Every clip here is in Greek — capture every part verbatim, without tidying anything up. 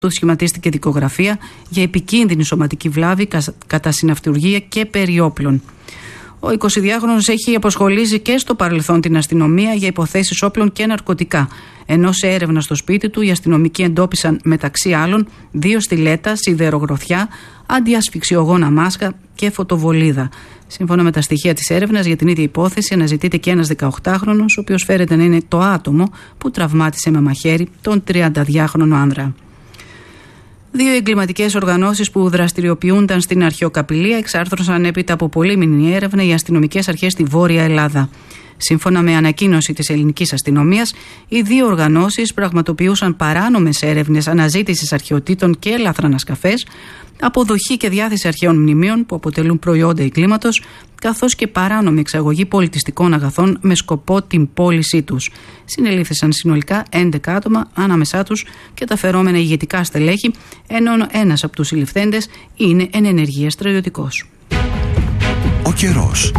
του σχηματίστηκε δικογραφία για επικίνδυνη σωματική βλάβη κατά συναυτουργία και περιόπλων. Ο εικοσιδυάχρονος έχει απασχολήσει και στο παρελθόν την αστυνομία για υποθέσεις όπλων και ναρκωτικά. Ενώ σε έρευνα στο σπίτι του οι αστυνομικοί εντόπισαν μεταξύ άλλων δύο στιλέτα, σιδερογροθιά, αντιασφυξιογόνα μάσκα και φωτοβολίδα. Σύμφωνα με τα στοιχεία της έρευνας για την ίδια υπόθεση, αναζητείται και ένας δεκαοκτάχρονος, ο οποίος φέρεται να είναι το άτομο που τραυμάτισε με μαχαίρι τον τριανταδυάχρονο άνδρα. Δύο εγκληματικές οργανώσεις που δραστηριοποιούνταν στην αρχαιοκαπηλεία εξάρθρωσαν έπειτα από πολύμηνη έρευνα οι αστυνομικές αρχές στη Βόρεια Ελλάδα. Σύμφωνα με ανακοίνωση της ελληνικής αστυνομίας, οι δύο οργανώσεις πραγματοποιούσαν παράνομες έρευνες αναζήτησης αρχαιοτήτων και ελαφρανασκαφές, αποδοχή και διάθεση αρχαίων μνημείων που αποτελούν προϊόντα εγκλήματος, καθώς και παράνομη εξαγωγή πολιτιστικών αγαθών με σκοπό την πώλησή τους. Συνελήφθησαν συνολικά έντεκα άτομα, ανάμεσά τους και τα φερόμενα ηγετικά στελέχη, ενώ ένας από τους συλληφθέντες είναι εν ενεργεία στρατιωτικός. Ο καιρός.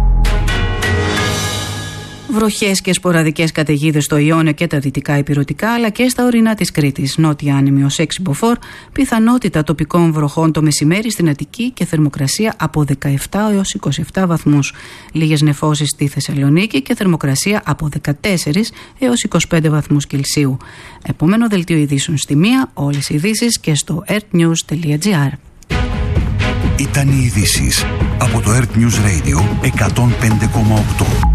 Βροχές και σποραδικές καταιγίδες στο Ιόνιο και τα δυτικά ηπειρωτικά, αλλά και στα ορεινά της Κρήτης. Νότια άνεμη ως έξι μποφόρ, πιθανότητα τοπικών βροχών το μεσημέρι στην Αττική και θερμοκρασία από δεκαεπτά έως είκοσι επτά βαθμούς. Λίγες νεφώσεις στη Θεσσαλονίκη και θερμοκρασία από δεκατέσσερα έως είκοσι πέντε βαθμούς Κελσίου. Επόμενο δελτίο ειδήσεων στη μία, όλες οι ειδήσεις και στο ertnews τελεία gr. Ήταν οι ειδήσεις από το Earth News Radio εκατόν πέντε κόμμα οκτώ.